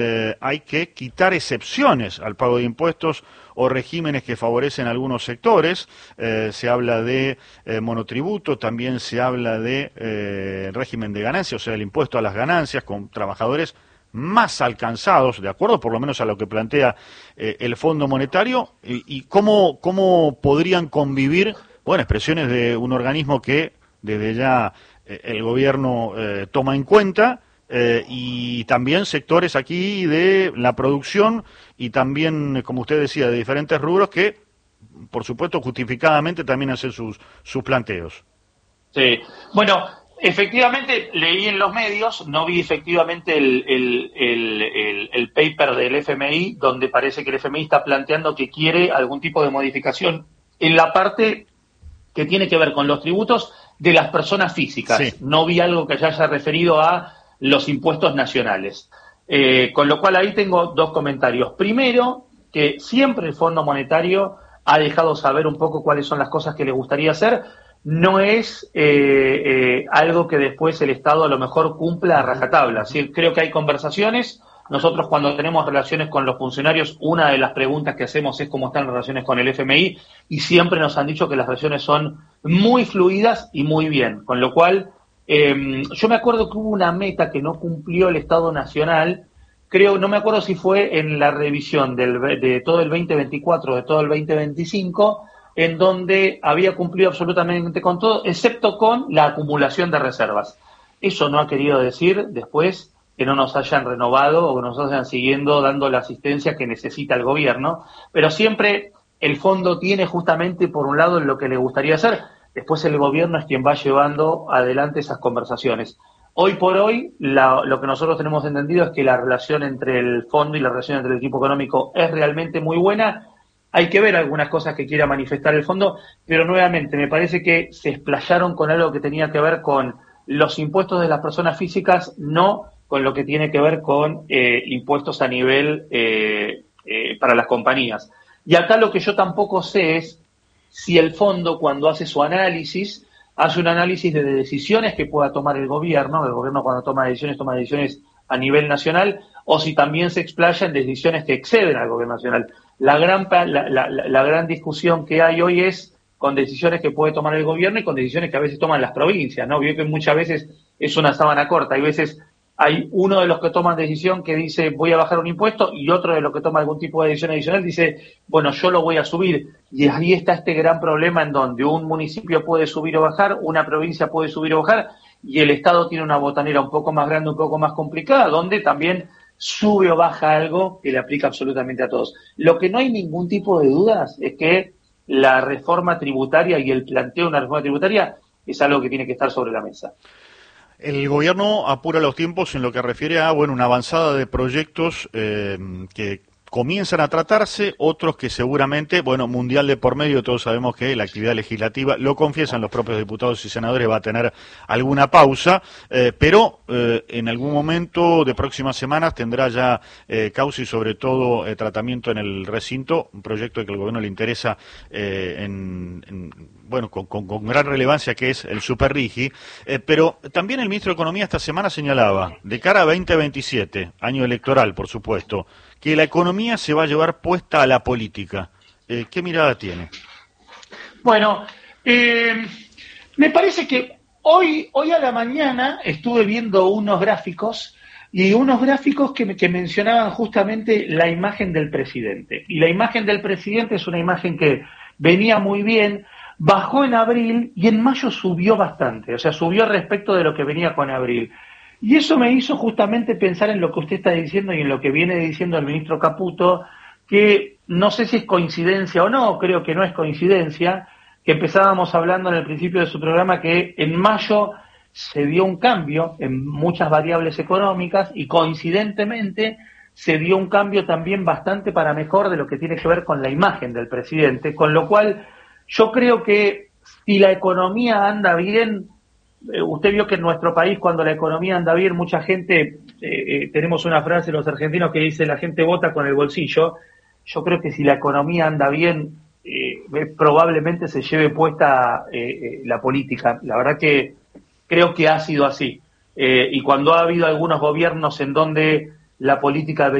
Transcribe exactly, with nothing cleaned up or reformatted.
eh, hay que quitar excepciones al pago de impuestos o regímenes que favorecen a algunos sectores. Eh, se habla de eh, monotributo, también se habla de eh, régimen de ganancias, o sea, el impuesto a las ganancias con trabajadores más alcanzados, de acuerdo por lo menos a lo que plantea eh, el Fondo Monetario, y, y cómo, cómo podrían convivir, bueno, expresiones de un organismo que desde ya eh, el gobierno eh, toma en cuenta, Eh, y también sectores aquí de la producción y también, como usted decía, de diferentes rubros que, por supuesto, justificadamente también hacen sus, sus planteos. Sí, bueno, efectivamente leí en los medios, no vi efectivamente el, el, el, el, el paper del F M I, donde parece que el F M I está planteando que quiere algún tipo de modificación en la parte que tiene que ver con los tributos de las personas físicas. Sí. No vi algo que haya referido a los impuestos nacionales. Eh, con lo cual ahí tengo dos comentarios. Primero, que siempre el Fondo Monetario ha dejado saber un poco cuáles son las cosas que le gustaría hacer. No es eh, eh, algo que después el Estado a lo mejor cumpla a rajatabla. ¿Sí? Creo que hay conversaciones. Nosotros cuando tenemos relaciones con los funcionarios, una de las preguntas que hacemos es cómo están las relaciones con el F M I, y siempre nos han dicho que las relaciones son muy fluidas y muy bien. Con lo cual, eh, yo me acuerdo que hubo una meta que no cumplió el Estado Nacional. Creo, no me acuerdo si fue en la revisión del, de todo el veinte veinticuatro, de todo el veinte veinticinco, en donde había cumplido absolutamente con todo, excepto con la acumulación de reservas. Eso no ha querido decir después que no nos hayan renovado o que nos hayan siguiendo dando la asistencia que necesita el gobierno, pero siempre el fondo tiene justamente por un lado lo que le gustaría hacer, después el gobierno es quien va llevando adelante esas conversaciones. Hoy por hoy, la, lo que nosotros tenemos entendido es que la relación entre el fondo y la relación entre el equipo económico es realmente muy buena. Hay que ver algunas cosas que quiera manifestar el fondo, pero nuevamente me parece que se explayaron con algo que tenía que ver con los impuestos de las personas físicas, no con lo que tiene que ver con eh, impuestos a nivel eh, eh, para las compañías. Y acá lo que yo tampoco sé es si el fondo, cuando hace su análisis, hace un análisis de decisiones que pueda tomar el gobierno, el gobierno cuando toma decisiones, toma decisiones a nivel nacional, o si también se explaya en decisiones que exceden al gobierno nacional. La gran, la, la, la gran discusión que hay hoy es con decisiones que puede tomar el gobierno y con decisiones que a veces toman las provincias, ¿no? Veo que muchas veces es una sábana corta, hay veces hay uno de los que toman decisión que dice voy a bajar un impuesto y otro de los que toma algún tipo de decisión adicional dice, bueno, yo lo voy a subir. Y ahí está este gran problema en donde un municipio puede subir o bajar, una provincia puede subir o bajar, y el Estado tiene una botanera un poco más grande, un poco más complicada, donde también sube o baja algo que le aplica absolutamente a todos. Lo que no hay ningún tipo de dudas es que la reforma tributaria y el planteo de una reforma tributaria es algo que tiene que estar sobre la mesa. El gobierno apura los tiempos en lo que refiere a, bueno, una avanzada de proyectos eh, que comienzan a tratarse, otros que seguramente, bueno, mundial de por medio, todos sabemos que la actividad legislativa, lo confiesan los propios diputados y senadores, va a tener alguna pausa, eh, pero eh, en algún momento de próximas semanas tendrá ya eh, causa y sobre todo eh, tratamiento en el recinto, un proyecto que al gobierno le interesa eh, en, en bueno, con, con, con gran relevancia, que es el Superrigi, eh, pero también el ministro de Economía esta semana señalaba, de cara a veinte veintisiete, año electoral, por supuesto, que la economía se va a llevar puesta a la política. Eh, ¿Qué mirada tiene? Bueno, eh, me parece que hoy, hoy a la mañana estuve viendo unos gráficos y unos gráficos que, que mencionaban justamente la imagen del presidente. Y la imagen del presidente es una imagen que venía muy bien, bajó en abril y en mayo subió bastante, o sea, subió respecto de lo que venía con abril. Y eso me hizo justamente pensar en lo que usted está diciendo y en lo que viene diciendo el ministro Caputo, que no sé si es coincidencia o no, creo que no es coincidencia, que empezábamos hablando en el principio de su programa que en mayo se dio un cambio en muchas variables económicas y coincidentemente se dio un cambio también bastante para mejor de lo que tiene que ver con la imagen del presidente, con lo cual yo creo que si la economía anda bien, eh, usted vio que en nuestro país cuando la economía anda bien, mucha gente, eh, eh, tenemos una frase los argentinos que dice la gente vota con el bolsillo. Yo creo que si la economía anda bien, eh, probablemente se lleve puesta eh, eh, la política. La verdad que creo que ha sido así. Eh, y cuando ha habido algunos gobiernos en donde la política de